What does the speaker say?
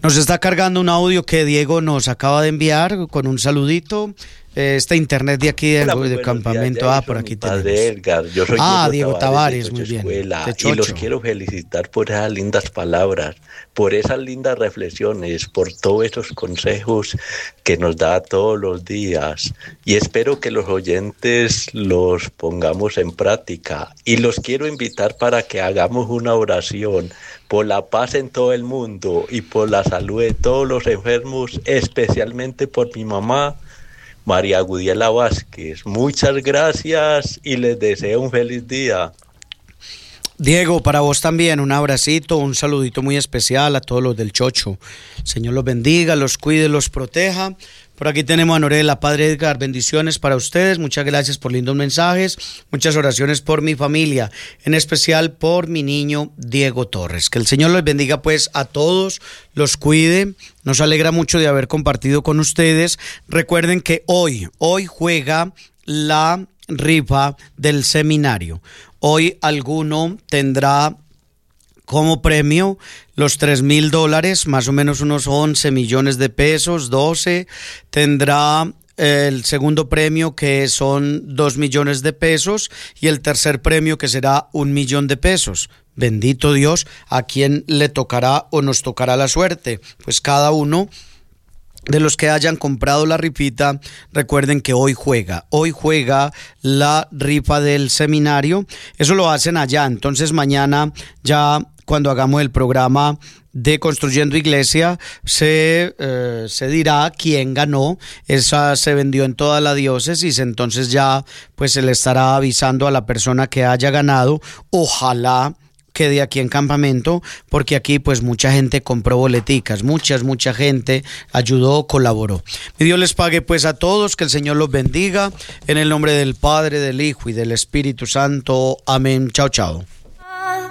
Nos está cargando un audio que Diego nos acaba de enviar con un saludito. Este internet de aquí del campamento. Por aquí tenemos. Edgar, yo soy Diego Tavares, muy bien. Escuela, y los quiero felicitar por esas lindas palabras, por esas lindas reflexiones, por todos esos consejos que nos da todos los días. Y espero que los oyentes los pongamos en práctica. Y los quiero invitar para que hagamos una oración por la paz en todo el mundo y por la salud de todos los enfermos, especialmente por mi mamá, María Gudiela Vázquez. Muchas gracias y les deseo un feliz día. Diego, para vos también un abracito, un saludito muy especial a todos los del Chocho. Señor los bendiga, los cuide, los proteja. Por aquí tenemos a Norela, Padre Edgar, bendiciones para ustedes, muchas gracias por lindos mensajes, muchas oraciones por mi familia, en especial por mi niño Diego Torres. Que el Señor los bendiga pues a todos, los cuide, nos alegra mucho de haber compartido con ustedes. Recuerden que hoy juega la rifa del seminario. Hoy alguno tendrá como premio los $3,000, más o menos unos 11 millones de pesos, 12. Tendrá el segundo premio que son 2 millones de pesos y el tercer premio que será 1 millón de pesos. Bendito Dios, a quien le tocará o nos tocará la suerte. Pues cada uno de los que hayan comprado la rifita, recuerden que hoy juega la rifa del seminario. Eso lo hacen allá, entonces mañana ya cuando hagamos el programa de Construyendo Iglesia se dirá quién ganó. Esa se vendió en toda la diócesis, entonces ya pues se le estará avisando a la persona que haya ganado. Ojalá quede aquí en campamento, porque aquí pues mucha gente compró boleticas, mucha gente ayudó, colaboró. Y Dios les pague pues a todos, que el Señor los bendiga, en el nombre del Padre, del Hijo y del Espíritu Santo. Amén. Chao, chao.